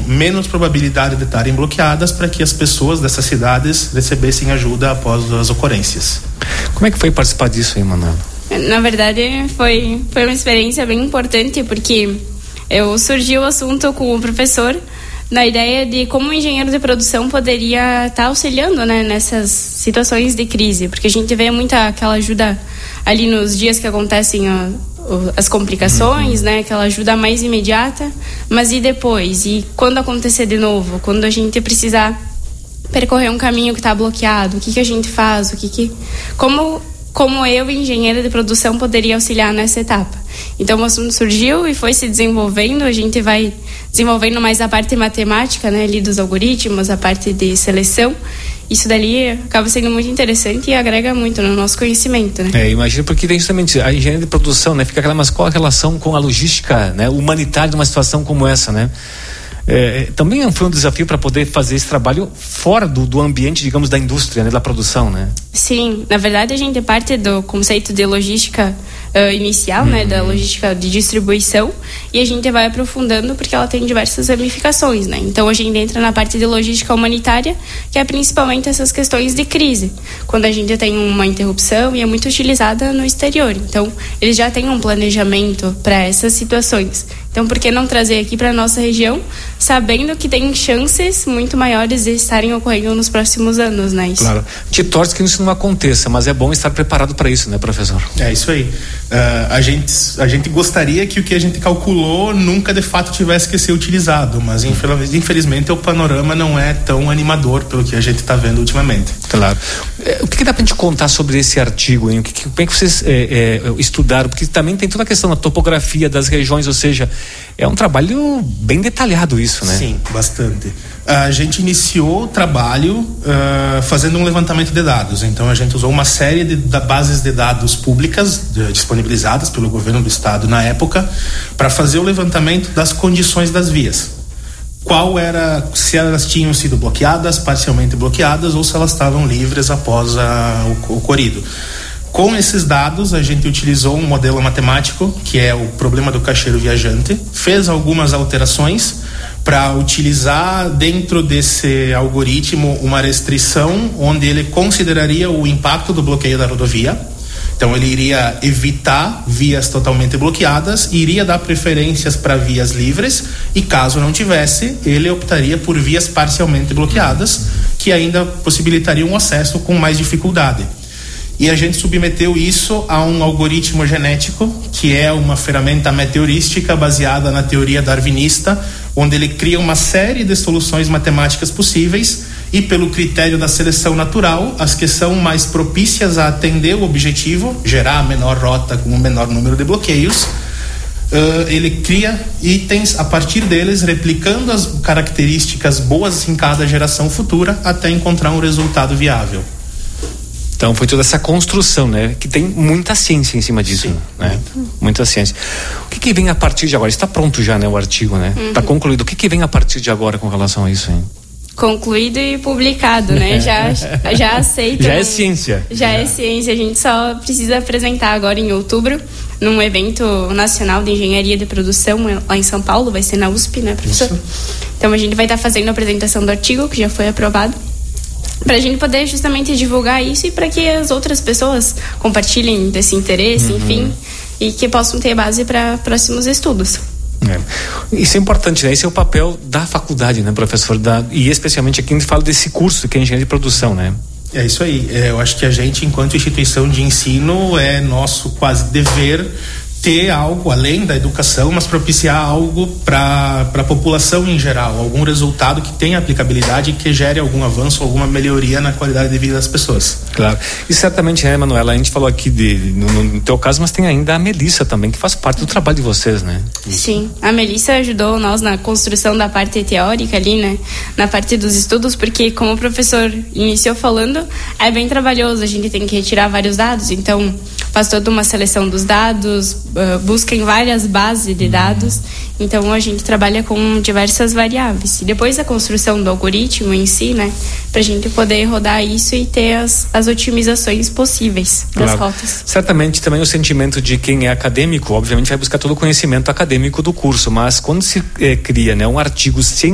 menos probabilidade de estarem bloqueadas, para que as pessoas dessas cidades recebessem ajuda após as ocorrências. Como é que foi participar disso aí, Manuela? Na verdade, foi uma experiência bem importante, porque surgiu o assunto com o professor na ideia de como o engenheiro de produção poderia estar auxiliando, né, nessas situações de crise, porque a gente vê muita aquela ajuda ali nos dias que acontecem as complicações, né, aquela ajuda mais imediata, mas e depois? E quando acontecer de novo? Quando a gente precisar percorrer um caminho que está bloqueado, o que a gente faz? Como eu, engenheira de produção, poderia auxiliar nessa etapa. Então o assunto surgiu e foi se desenvolvendo. A gente vai desenvolvendo mais a parte matemática, né, ali dos algoritmos, a parte de seleção. Isso dali acaba sendo muito interessante e agrega muito no nosso conhecimento, né? Imagino, porque tem justamente a engenharia de produção, né? Fica aquela, mas qual a relação com a logística, né, humanitária de uma situação como essa, né? Também foi um desafio para poder fazer esse trabalho fora do ambiente, digamos, da indústria, né, da produção, né? Sim, na verdade a gente parte do conceito de logística inicial, né, da logística de distribuição, e a gente vai aprofundando porque ela tem diversas ramificações, né? Então a gente entra na parte de logística humanitária, que é principalmente essas questões de crise, quando a gente tem uma interrupção e é muito utilizada no exterior. Então eles já têm um planejamento para essas situações. Então, por que não trazer aqui para a nossa região, sabendo que tem chances muito maiores de estarem ocorrendo nos próximos anos, né? Isso. Claro. Te torce que isso não aconteça, mas é bom estar preparado para isso, né, professor? É isso aí. A gente gostaria que o que a gente calculou nunca de fato tivesse que ser utilizado, mas infelizmente o panorama não é tão animador pelo que a gente está vendo ultimamente. Claro. O que dá para a gente contar sobre esse artigo, hein? Como é que vocês estudaram? Porque também tem toda a questão da topografia das regiões, ou seja, é um trabalho bem detalhado isso, né? Sim, bastante. A gente iniciou o trabalho fazendo um levantamento de dados. Então a gente usou uma série de bases de dados públicas disponibilizadas pelo governo do estado na época para fazer o levantamento das condições das vias. Se elas tinham sido bloqueadas, parcialmente bloqueadas, ou se elas estavam livres após o ocorrido. Com esses dados, a gente utilizou um modelo matemático, que é o problema do caixeiro viajante, fez algumas alterações para utilizar dentro desse algoritmo uma restrição onde ele consideraria o impacto do bloqueio da rodovia. Então ele iria evitar vias totalmente bloqueadas, iria dar preferências para vias livres, e caso não tivesse, ele optaria por vias parcialmente bloqueadas, que ainda possibilitariam um acesso com mais dificuldade. E a gente submeteu isso a um algoritmo genético, que é uma ferramenta meteorística baseada na teoria darwinista, onde ele cria uma série de soluções matemáticas possíveis, e pelo critério da seleção natural, as que são mais propícias a atender o objetivo, gerar a menor rota com o menor número de bloqueios, ele cria itens a partir deles, replicando as características boas em cada geração futura, até encontrar um resultado viável. Então foi toda essa construção, né? Que tem muita ciência em cima disso. Sim, né? Muita ciência. O que vem a partir de agora? Está pronto já, né, o artigo, né? Está concluído. O que vem a partir de agora com relação a isso, hein? Concluído e publicado, né? Já aceito. Já é ciência. Já é ciência. A gente só precisa apresentar agora em outubro, num evento nacional de engenharia de produção lá em São Paulo. Vai ser na USP, né, professor? Isso. Então a gente vai estar fazendo a apresentação do artigo, que já foi aprovado, para a gente poder justamente divulgar isso e para que as outras pessoas compartilhem desse interesse, enfim, e que possam ter base para próximos estudos. Isso é importante, né? Esse é o papel da faculdade, né, professor? E especialmente aqui a gente fala desse curso que é engenharia de produção, né? É isso aí. Eu acho que a gente, enquanto instituição de ensino, é nosso quase dever ter algo além da educação, mas propiciar algo para a população em geral, algum resultado que tenha aplicabilidade e que gere algum avanço, alguma melhoria na qualidade de vida das pessoas. Claro. E certamente, né, Manuela, a gente falou aqui no teu caso, mas tem ainda a Melissa também, que faz parte do trabalho de vocês, né? Sim, a Melissa ajudou nós na construção da parte teórica ali, né, na parte dos estudos, porque como o professor iniciou falando, é bem trabalhoso, a gente tem que retirar vários dados, então faz toda uma seleção dos dados, busca em várias bases de dados, então a gente trabalha com diversas variáveis. E depois a construção do algoritmo em si, né, pra gente poder rodar isso e ter as otimizações possíveis das rotas. Certamente também o sentimento de quem é acadêmico, obviamente vai buscar todo o conhecimento acadêmico do curso, mas quando se cria, né, um artigo